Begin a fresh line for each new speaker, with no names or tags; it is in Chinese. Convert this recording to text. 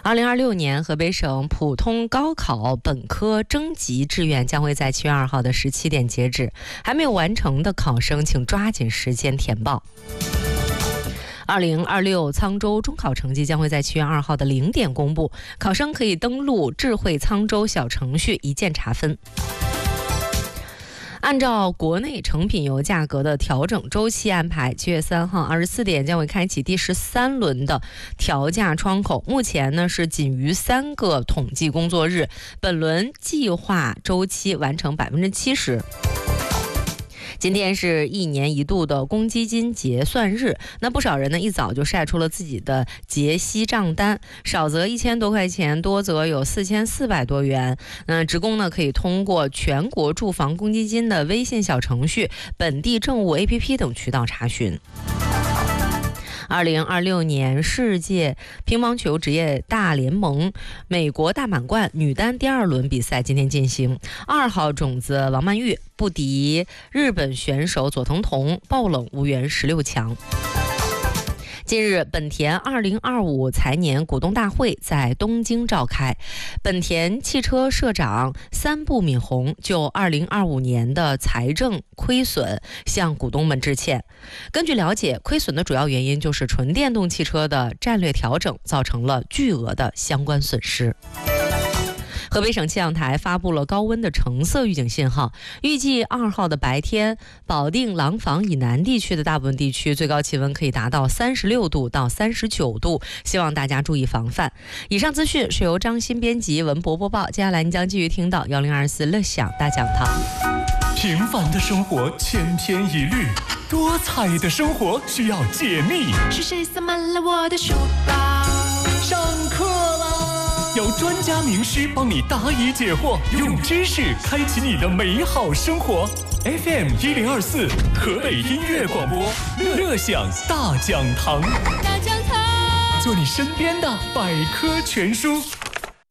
2026年河北省普通高考本科征集志愿将会在7月2号的17点截止，还没有完成的考生请抓紧时间填报。2026沧州中考成绩将会在7月2号的0点公布，考生可以登录智慧沧州小程序一键查分。按照国内成品油价格的调整周期安排，7月3号24点将会开启第13轮的调价窗口。目前呢是仅余3个统计工作日，本轮计划周期完成70%。今天是1年1度的公积金结算日，那不少人呢一早就晒出了自己的结息账单，少则1000多块钱，多则有4400多元。职工呢可以通过全国住房公积金的微信小程序、本地政务 APP 等渠道查询。2026年世界乒乓球职业大联盟美国大满贯女单第2轮比赛今天进行，2号种子王曼玉不敌日本选手佐藤瞳，爆冷无缘16强。近日，本田2025财年股东大会在东京召开，本田汽车社长三部敏宏就2025年的财政亏损向股东们致歉。根据了解，亏损的主要原因就是纯电动汽车的战略调整造成了巨额的相关损失。河北省气象台发布了高温的橙色预警信号，预计2号的白天，保定、廊坊以南地区的大部分地区最高气温可以达到36度到39度，希望大家注意防范。以上资讯是由张鑫编辑，文博播报。接下来您将继续听到1024乐享大讲堂。
平凡的生活千篇一律，多彩的生活需要解密。
是谁塞满了我的书包？
上课啦！有专家名师帮你答疑解惑，用知识开启你的美好生活。FM 1024河北音乐广播，乐享大讲堂，
大讲堂，
做你身边的百科全书。